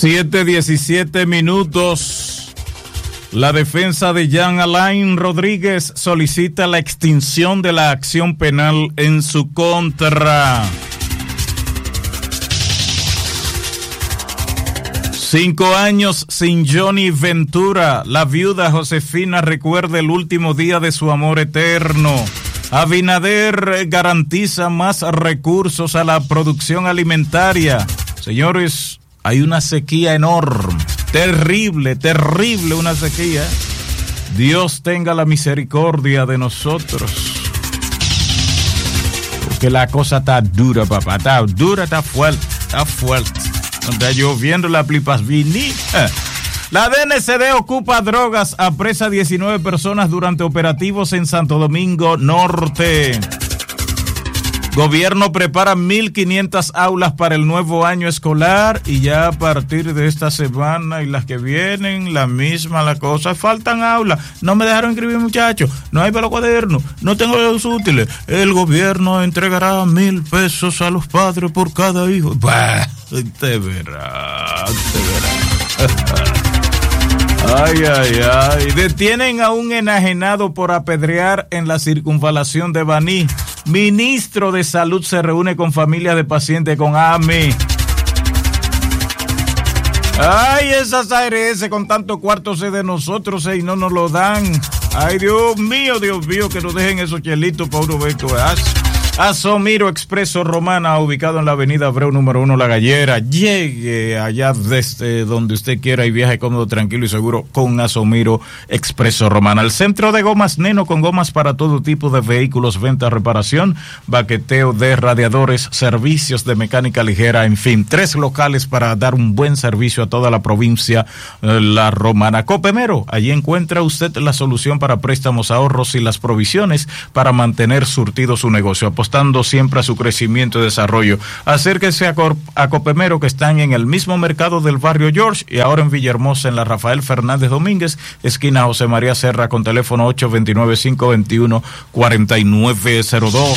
7:17. La defensa de Jean Alain Rodríguez solicita la extinción de la acción penal en su contra. 5 años sin Johnny Ventura. La viuda Josefina recuerda el último día de su amor eterno. Abinader garantiza más recursos a la producción alimentaria. Señores, hay una sequía enorme. Terrible, terrible una sequía. Dios tenga la misericordia de nosotros. Porque la cosa está dura, papá. Está dura, está fuerte, está fuerte. Está lloviendo la plipas vinita. La DNCD ocupa drogas, apresa 19 personas durante operativos en Santo Domingo Norte. Gobierno prepara 1.500 aulas para el nuevo año escolar y ya a partir de esta semana y las que vienen, la cosa. Faltan aulas. No me dejaron inscribir, muchachos. No hay para los cuadernos. No tengo los útiles. El gobierno entregará 1,000 pesos a los padres por cada hijo. Bah, te verá. Ay. Detienen a un enajenado por apedrear en la circunvalación de Baní. Ministro de Salud se reúne con familias de pacientes con AMI. Ay, esas ARS con tanto cuartos de nosotros y no nos lo dan. Ay, Dios mío, que nos dejen esos chelitos para uno ver qué hace. Asomiro Expreso Romana, ubicado en la avenida Abreu número 1, La Gallera. Llegue allá desde donde usted quiera y viaje cómodo, tranquilo y seguro con Asomiro Expreso Romana. El centro de gomas Neno, con gomas para todo tipo de vehículos, venta, reparación, baqueteo de radiadores, servicios de mecánica ligera, en fin, 3 locales para dar un buen servicio a toda la provincia La Romana. Copemero, allí encuentra usted la solución para préstamos, ahorros y las provisiones para mantener surtido su negocio, apostando siempre a su crecimiento y desarrollo. Acérquese a Copemero, que están en el mismo mercado del barrio George y ahora en Villahermosa, en la Rafael Fernández Domínguez, esquina José María Serra, con teléfono 829-521-4902.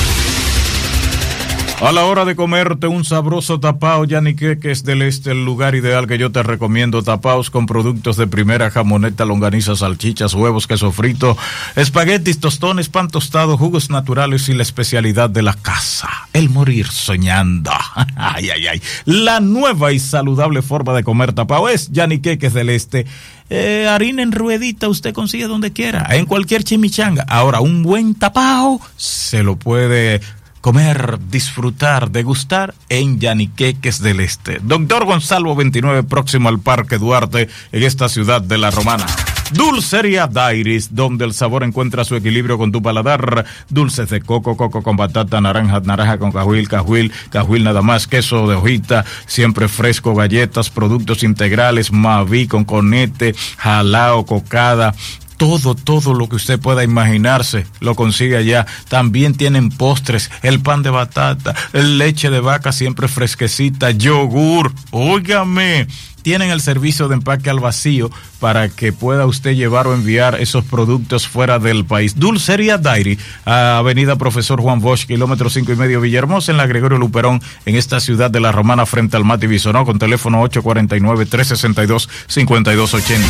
A la hora de comerte un sabroso tapao, Yaniqueques del Este, el lugar ideal que yo te recomiendo. Tapaos con productos de primera, jamoneta, longaniza, salchichas, huevos, queso frito, espaguetis, tostones, pan tostado, jugos naturales y la especialidad de la casa, el morir soñando. Ay. La nueva y saludable forma de comer tapao es Yaniqueques del Este. Harina en ruedita usted consigue donde quiera, en cualquier chimichanga. Ahora, un buen tapao se lo puede comer, disfrutar, degustar en Yaniqueques del Este. Doctor Gonzalo 29, próximo al Parque Duarte, en esta ciudad de La Romana. Dulcería Dairis, donde el sabor encuentra su equilibrio con tu paladar. Dulces de coco con batata, naranja con cajuil nada más, queso de hojita, siempre fresco, galletas, productos integrales, maví con conete, jalao, cocada. Todo lo que usted pueda imaginarse lo consigue allá. También tienen postres, el pan de batata, leche de vaca siempre fresquecita, yogur. Óigame, tienen el servicio de empaque al vacío para que pueda usted llevar o enviar esos productos fuera del país. Dulcería Dairy, avenida Profesor Juan Bosch, kilómetro 5,5, Villahermosa, en la Gregorio Luperón, en esta ciudad de La Romana, frente al Mati Bisonó, con teléfono 849-362-5280.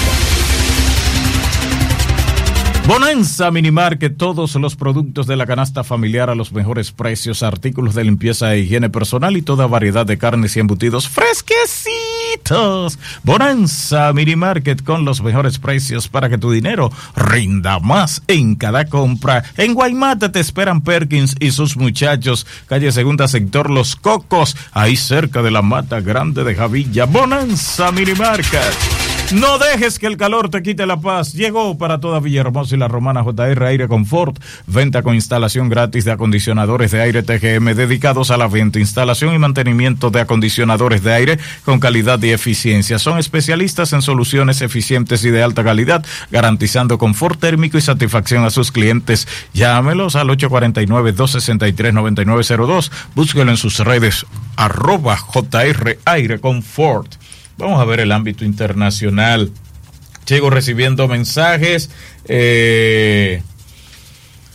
Bonanza Minimarket, todos los productos de la canasta familiar a los mejores precios, artículos de limpieza e higiene personal y toda variedad de carnes y embutidos fresquecitos. Bonanza Minimarket, con los mejores precios para que tu dinero rinda más en cada compra. En Guaymate te esperan Perkins y sus muchachos, calle Segunda, sector Los Cocos, ahí cerca de la Mata Grande de Javilla. Bonanza Minimarket. No dejes que el calor te quite la paz. Llegó para toda Villahermosa y La Romana JR Aire Confort. Venta con instalación gratis de acondicionadores de aire TGM dedicados a la venta, instalación y mantenimiento de acondicionadores de aire con calidad y eficiencia. Son especialistas en soluciones eficientes y de alta calidad, garantizando confort térmico y satisfacción a sus clientes. Llámelos al 849-263-9902. Búsquelo en sus redes @JR Aire Confort. Vamos a ver el ámbito internacional. Sigo recibiendo mensajes.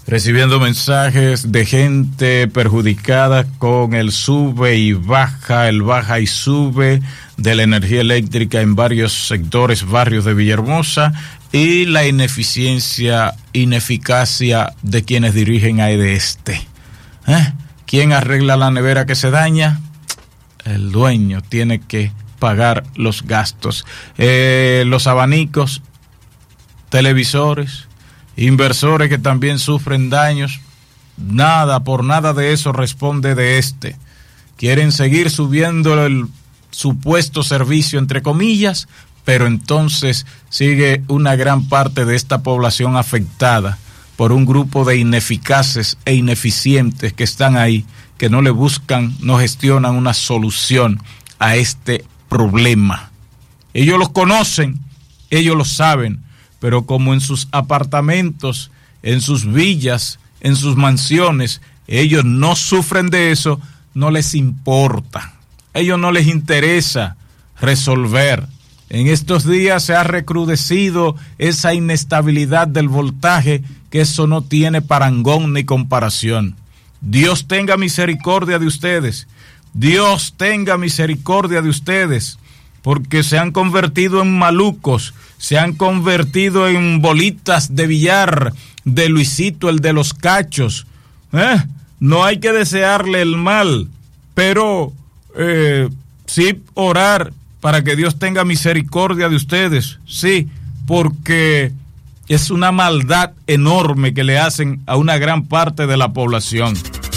recibiendo mensajes de gente perjudicada con el sube y baja, el baja y sube de la energía eléctrica en varios sectores, barrios de Villahermosa, y la ineficiencia, ineficacia de quienes dirigen a EDESTE. ¿Quién arregla la nevera que se daña? El dueño tiene que pagar los gastos. Los abanicos, televisores, inversores que también sufren daños, por nada de eso responde EDESTE. Quieren seguir subiendo el supuesto servicio, entre comillas, pero entonces sigue una gran parte de esta población afectada por un grupo de ineficaces e ineficientes que están ahí, que no le buscan, no gestionan una solución a este problema. Ellos los conocen, ellos lo saben, pero como en sus apartamentos, en sus villas, en sus mansiones, ellos no sufren de eso, no les importa. A ellos no les interesa resolver. En estos días se ha recrudecido esa inestabilidad del voltaje, que eso no tiene parangón ni comparación. Dios tenga misericordia de ustedes. Dios tenga misericordia de ustedes, porque se han convertido en malucos, se han convertido en bolitas de billar de Luisito, el de los cachos. No hay que desearle el mal, pero sí orar para que Dios tenga misericordia de ustedes, sí, porque es una maldad enorme que le hacen a una gran parte de la población.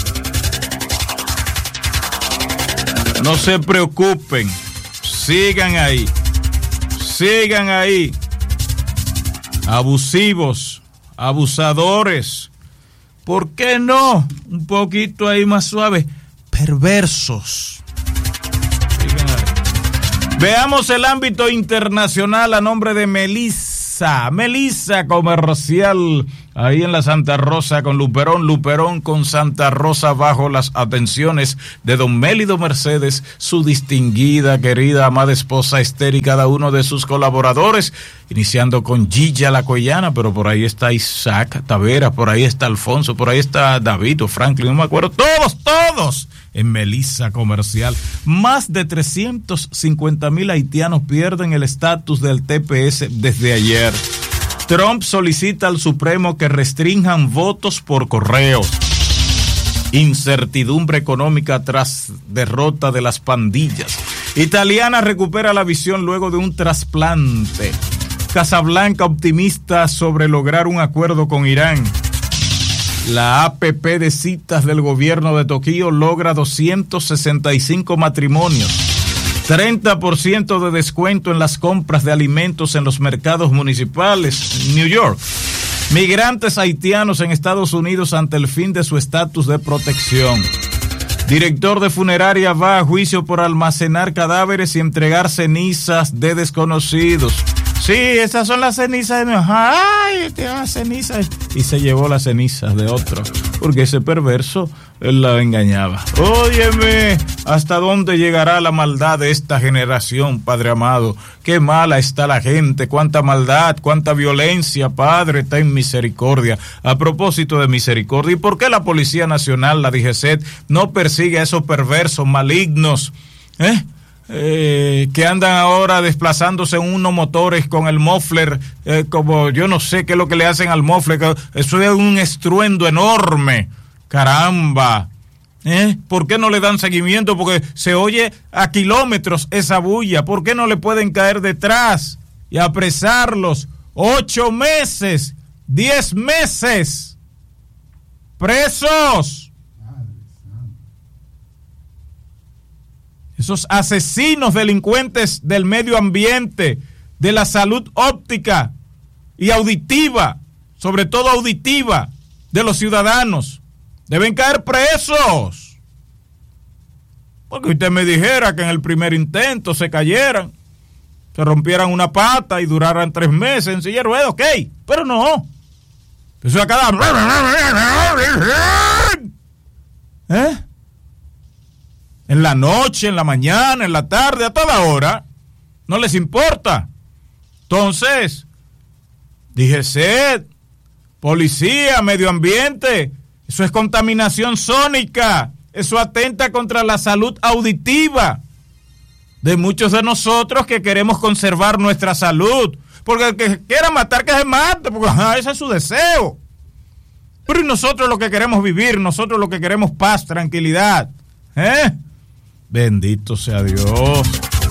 No se preocupen, sigan ahí, abusivos, abusadores, ¿por qué no? Un poquito ahí más suave, perversos. Veamos el ámbito internacional a nombre de Melissa Comercial, ahí en la Santa Rosa con Luperón con Santa Rosa, bajo las atenciones de don Mélido Mercedes, su distinguida, querida, amada esposa Esther y cada uno de sus colaboradores, iniciando con Gilla la Cuellana, pero por ahí está Isaac Tavera, por ahí está Alfonso, por ahí está David o Franklin, no me acuerdo, todos en Melissa Comercial. Más de 350,000 haitianos pierden el estatus del TPS desde ayer. Trump solicita al Supremo que restrinjan votos por correo. Incertidumbre económica tras derrota de las pandillas. Italiana recupera la visión luego de un trasplante. Casablanca optimista sobre lograr un acuerdo con Irán. La APP de citas del gobierno de Tokio logra 265 matrimonios, 30% de descuento en las compras de alimentos en los mercados municipales. New York. Migrantes haitianos en Estados Unidos ante el fin de su estatus de protección. Director de funeraria va a juicio por almacenar cadáveres y entregar cenizas de desconocidos. Sí, esas son las cenizas de mi hija. Ay, te da cenizas. Y se llevó las cenizas de otro, porque ese perverso él la engañaba. Óyeme, ¿hasta dónde llegará la maldad de esta generación, Padre amado? Qué mala está la gente, cuánta maldad, cuánta violencia, Padre, ten misericordia. A propósito de misericordia, ¿y por qué la Policía Nacional, la DGCET, no persigue a esos perversos malignos? Que andan ahora desplazándose en unos motores con el muffler, como yo no sé qué es lo que le hacen al muffler, eso es un estruendo enorme, caramba. ¿Por qué no le dan seguimiento? Porque se oye a kilómetros esa bulla. ¿Por qué no le pueden caer detrás y apresarlos? 8 meses, 10 meses presos. Esos asesinos delincuentes del medio ambiente, de la salud óptica y auditiva, sobre todo auditiva, de los ciudadanos, deben caer presos. Porque usted me dijera que en el primer intento se cayeran, se rompieran una pata y duraran 3 meses en silla de ruedas, ok, pero no. Eso es a cada... En la noche, en la mañana, en la tarde, a toda hora, no les importa. Entonces, DGCET, Policía, medio ambiente, eso es contaminación sónica, eso atenta contra la salud auditiva de muchos de nosotros que queremos conservar nuestra salud, porque el que quiera matar, que se mate, porque ese es su deseo. Pero nosotros lo que queremos vivir, nosotros lo que queremos paz, tranquilidad, Bendito sea Dios.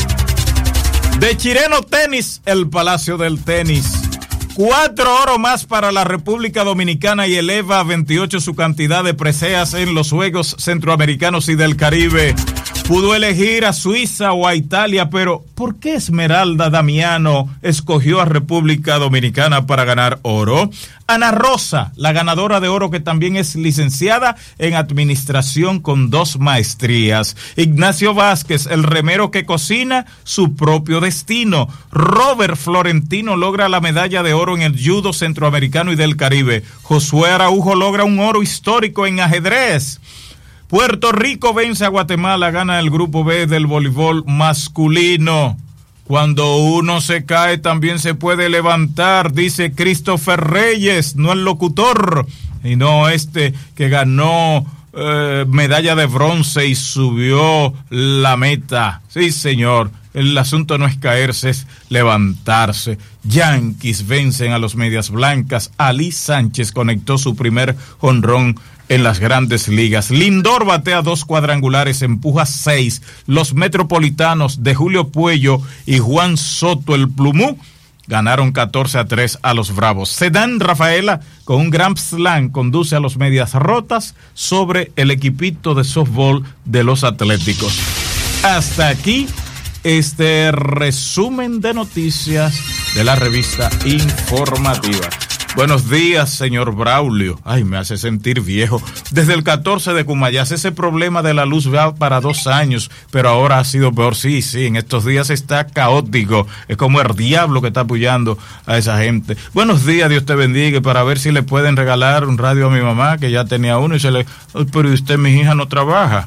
De Chireno Tenis, el Palacio del Tenis. 4 oro más para la República Dominicana y eleva a 28 su cantidad de preseas en los Juegos Centroamericanos y del Caribe. Pudo elegir a Suiza o a Italia, pero ¿por qué Esmeralda Damiano escogió a República Dominicana para ganar oro? Ana Rosa, la ganadora de oro, que también es licenciada en administración con 2 maestrías. Ignacio Vázquez, el remero que cocina su propio destino. Robert Florentino logra la medalla de oro en el judo centroamericano y del Caribe. Josué Araujo logra un oro histórico en ajedrez. Puerto Rico vence a Guatemala, gana el grupo B del voleibol masculino. Cuando uno se cae también se puede levantar, dice Christopher Reyes, no el locutor, y no este que ganó medalla de bronce y subió la meta. Sí, señor, el asunto no es caerse, es levantarse. Yankees vencen a los Medias Blancas. Ali Sánchez conectó su primer jonrón en las Grandes Ligas. Lindor batea 2 cuadrangulares, empuja 6. Los Metropolitanos de Julio Puello y Juan Soto, el Plumú, ganaron 14-3 a los Bravos. Sedán Rafaela, con un Grand Slam, conduce a los Medias Rotas sobre el equipito de softball de los Atléticos. Hasta aquí este resumen de noticias de la revista informativa. Buenos días, señor Braulio. Ay, me hace sentir viejo. Desde el 14 de Cumayas, ese problema de la luz va para 2 años, pero ahora ha sido peor. Sí, en estos días está caótico. Es como el diablo que está apoyando a esa gente. Buenos días, Dios te bendiga, para ver si le pueden regalar un radio a mi mamá, que ya tenía uno, y se le... Pero usted, mi hija, no trabaja.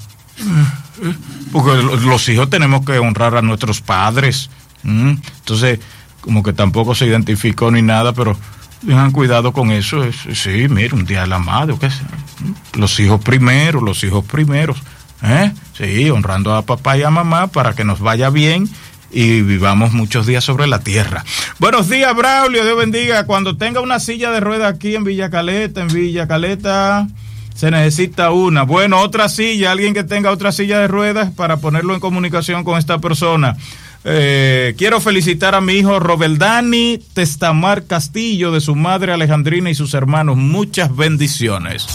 Porque los hijos tenemos que honrar a nuestros padres. Entonces, como que tampoco se identificó ni nada, pero... tengan cuidado con eso. Sí, mira, un día de la madre, ¿qué es? Los hijos primeros. Sí, honrando a papá y a mamá para que nos vaya bien y vivamos muchos días sobre la tierra. Buenos días, Braulio, Dios bendiga. Cuando tenga una silla de ruedas aquí en Villa Caleta, se necesita una. Bueno, otra silla, alguien que tenga otra silla de ruedas para ponerlo en comunicación con esta persona. Quiero felicitar a mi hijo Robeldani Testamar Castillo, de su madre Alejandrina y sus hermanos. Muchas bendiciones.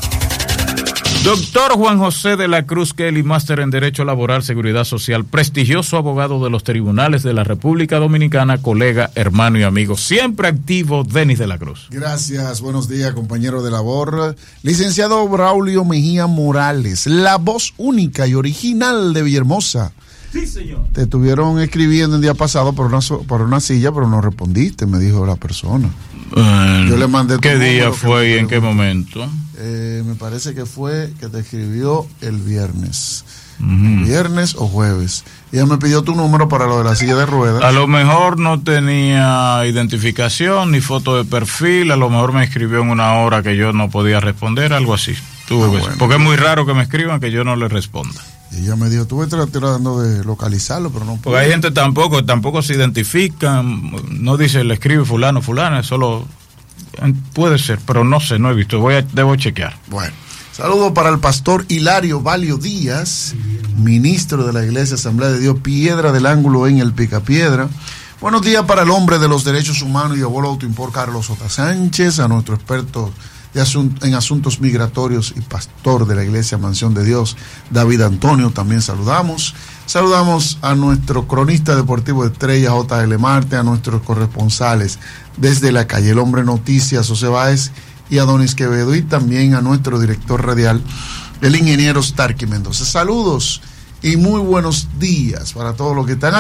Doctor Juan José de la Cruz Kelly, máster en Derecho Laboral, Seguridad Social, prestigioso abogado de los tribunales de la República Dominicana, colega, hermano y amigo, siempre activo, Denis de la Cruz. Gracias, buenos días, compañero de labor. Licenciado Braulio Mejía Morales, la voz única y original de Villahermosa. Sí, señor. Te estuvieron escribiendo el día pasado por una silla, pero no respondiste, me dijo la persona. Yo le mandé. ¿Qué día fue y en qué momento? Me parece que fue que te escribió el viernes. Viernes o jueves. Y ella me pidió tu número para lo de la silla de ruedas. A lo mejor no tenía identificación ni foto de perfil, a lo mejor me escribió en una hora que yo no podía responder, algo así. Bueno. Porque es muy raro que me escriban que yo no le responda. Y ella me dijo, estuve tratando de localizarlo, pero no puedo. Porque hay gente tampoco se identifica, no dice, le escribe fulano, solo puede ser, pero no sé, no he visto, debo chequear. Bueno, saludo para el pastor Hilario Valio Díaz, ministro de la Iglesia Asamblea de Dios, Piedra del Ángulo en el Picapiedra. Buenos días para el hombre de los derechos humanos y abuelo autoimpor Carlos J. Sánchez, a nuestro experto en asuntos migratorios y pastor de la Iglesia Mansión de Dios, David Antonio, también saludamos a nuestro cronista deportivo de estrella, J.L. Marte, a nuestros corresponsales desde la calle El Hombre Noticias, José Báez y Adonis Quevedo, y también a nuestro director radial, el ingeniero Starky Mendoza. Saludos y muy buenos días para todos los que están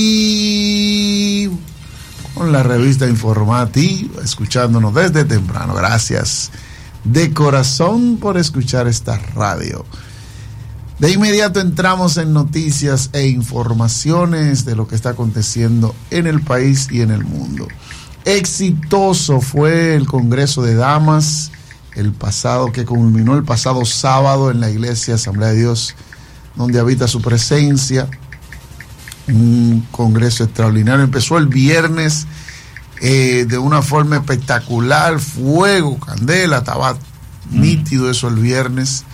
activos con la revista informativa, escuchándonos desde temprano. Gracias de corazón por escuchar esta radio. De inmediato entramos en noticias e informaciones de lo que está aconteciendo en el país y en el mundo. Exitoso fue el Congreso de Damas, que culminó el pasado sábado en la Iglesia Asamblea de Dios, donde habita su presencia. Un congreso extraordinario. Empezó el viernes de una forma espectacular, fuego, candela, estaba nítido eso el viernes,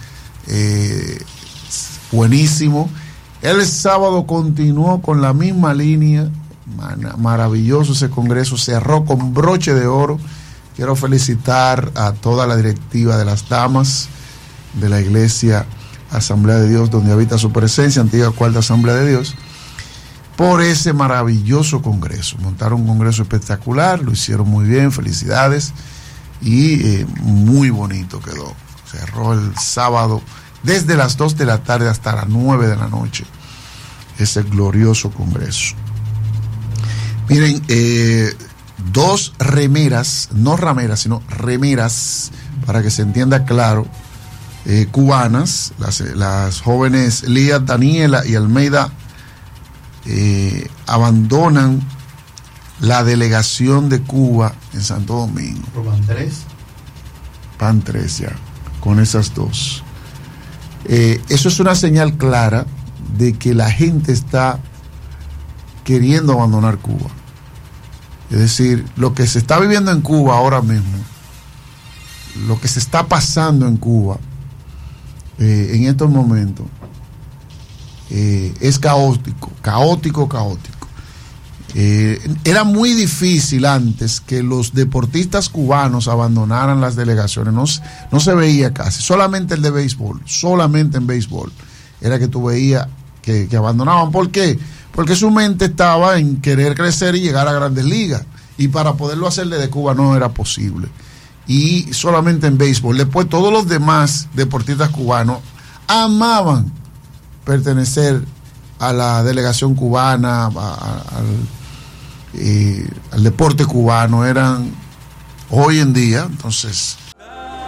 buenísimo. El sábado continuó con la misma línea, maravilloso ese congreso, cerró con broche de oro. Quiero felicitar a toda la directiva de las damas de la Iglesia Asamblea de Dios, donde habita su presencia, antigua Cuarta Asamblea de Dios, por ese maravilloso congreso. Montaron un congreso espectacular, lo hicieron muy bien, felicidades, y muy bonito quedó. Cerró el sábado desde las 2 de la tarde hasta las 9 de la noche ese glorioso congreso. Miren, 2 remeras, no rameras, sino remeras, para que se entienda claro, cubanas, las jóvenes Lía, Daniela y Almeida, abandonan la delegación de Cuba en Santo Domingo. ¿Van 3? Van 3 ya, con esas 2. Eso es una señal clara de que la gente está queriendo abandonar Cuba. Es decir, lo que se está viviendo en Cuba ahora mismo, lo que se está pasando en Cuba en estos momentos, es caótico. Era muy difícil antes que los deportistas cubanos abandonaran las delegaciones, no se veía casi, solamente el de béisbol, solamente en béisbol era que tú veías que abandonaban. ¿Por qué? Porque su mente estaba en querer crecer y llegar a grandes ligas, y para poderlo hacer desde Cuba no era posible, y solamente en béisbol. Después todos los demás deportistas cubanos amaban pertenecer a la delegación cubana, al deporte cubano. Eran hoy en día, entonces